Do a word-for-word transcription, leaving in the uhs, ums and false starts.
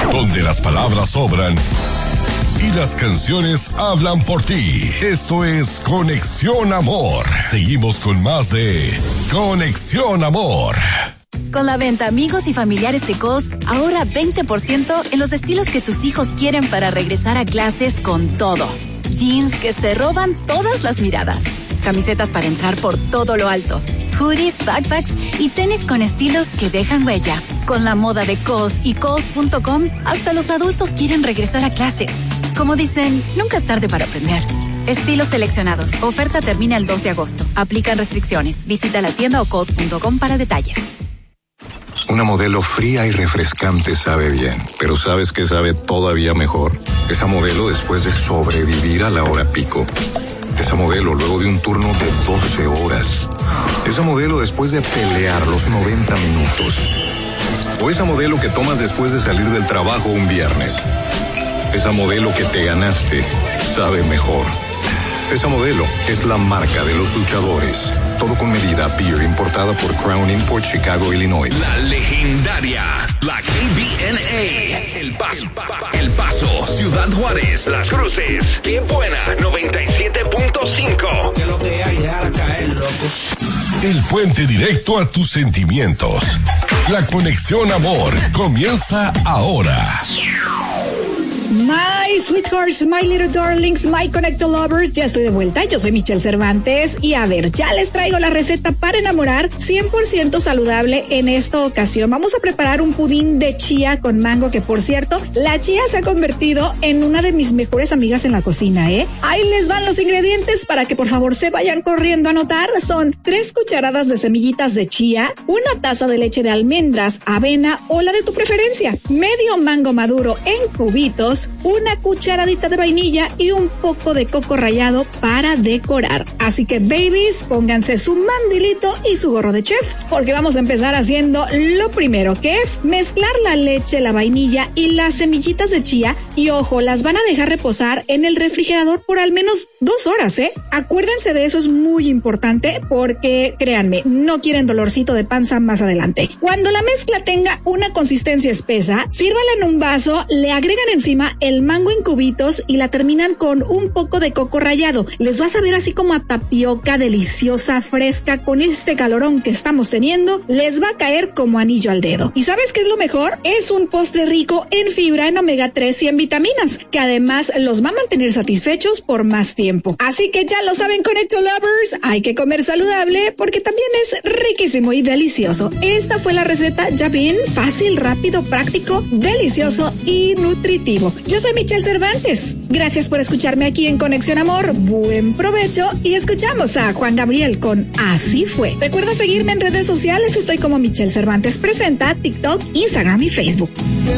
donde las palabras sobran y las canciones hablan por ti. Esto es Conexión Amor. Seguimos con más de Conexión Amor. Con la venta Amigos y Familiares de Cos, ahorra veinte por ciento en los estilos que tus hijos quieren para regresar a clases con todo. Jeans que se roban todas las miradas. Camisetas para entrar por todo lo alto. Hoodies, backpacks y tenis con estilos que dejan huella. Con la moda de Cos y Cos punto com, hasta los adultos quieren regresar a clases. Como dicen, nunca es tarde para aprender. Estilos seleccionados. Oferta termina el dos de agosto. Aplican restricciones. Visita la tienda o cos punto com para detalles. Una Modelo fría y refrescante sabe bien, pero ¿sabes qué sabe todavía mejor? Esa Modelo después de sobrevivir a la hora pico. Esa Modelo luego de un turno de doce horas. Esa Modelo después de pelear los noventa minutos. O esa Modelo que tomas después de salir del trabajo un viernes. Esa Modelo que te ganaste sabe mejor. Esa Modelo es la marca de los luchadores. Todo con medida. Beer importada por Crown Import, Chicago, Illinois. La legendaria, la K B N A, El Paso, El Paso, Ciudad Juárez, Las Cruces, Qué Buena, noventa y siete punto cinco. Que lo que hay, déjala caer, loco. El puente directo a tus sentimientos. La Conexión Amor comienza ahora. My sweethearts, my little darlings, my connector lovers, ya estoy de vuelta, yo soy Michelle Cervantes y a ver, ya les traigo la receta para enamorar cien por ciento saludable en esta ocasión. Vamos a preparar un pudín de chía con mango que, por cierto, la chía se ha convertido en una de mis mejores amigas en la cocina, ¿eh? Ahí les van los ingredientes para que por favor se vayan corriendo a anotar. Son tres cucharadas de semillitas de chía, una taza de leche de almendras, avena o la de tu preferencia, medio mango maduro en cubitos, una cucharadita de vainilla y un poco de coco rallado para decorar. Así que, babies, pónganse su mandilito y su gorro de chef, porque vamos a empezar haciendo lo primero, que es mezclar la leche, la vainilla y las semillitas de chía. Y ojo, las van a dejar reposar en el refrigerador por al menos dos horas, ¿eh? Acuérdense de eso, es muy importante, porque créanme, no quieren dolorcito de panza más adelante. Cuando la mezcla tenga una consistencia espesa, sírvala en un vaso, le agregan encima el mango en cubitos y la terminan con un poco de coco rallado. Les va a saber así como a tapioca deliciosa, fresca, con este calorón que estamos teniendo. Les va a caer como anillo al dedo. ¿Y sabes qué es lo mejor? Es un postre rico en fibra, en omega tres y en vitaminas, que además los va a mantener satisfechos por más tiempo. Así que ya lo saben, Connector Lovers, hay que comer saludable porque también es riquísimo y delicioso. Esta fue la receta, ya ven, fácil, rápido, práctico, delicioso y nutritivo. Yo soy Michelle Cervantes. Gracias por escucharme aquí en Conexión Amor. Buen provecho y escuchamos a Juan Gabriel con Así Fue. Recuerda seguirme en redes sociales. Estoy como Michelle Cervantes Presenta, TikTok, Instagram y Facebook.